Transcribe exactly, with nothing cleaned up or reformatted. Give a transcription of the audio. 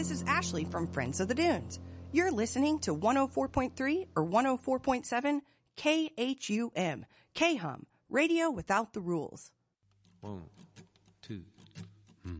this is Ashley from Friends of the Dunes. You're listening to one oh four point three or one oh four point seven K H U M, K-Hum, radio without the rules. One,